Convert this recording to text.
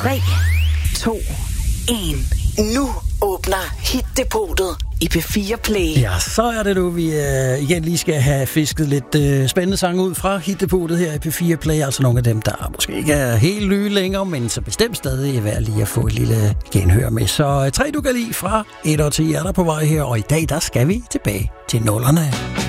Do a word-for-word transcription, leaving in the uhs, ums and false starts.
tre, to, en. Nu åbner Hit-depotet i P fire Play. Ja, så er det nu, vi uh, igen lige skal have fisket lidt uh, spændende sange ud fra Hit-depotet her i P fire Play. Altså nogle af dem, der måske ikke er helt nye længere, men så bestemt stadig er værd lige at få et lille genhør med. Så uh, tre du kan lide fra et år til er der på vej her, og i dag der skal vi tilbage til nullerne.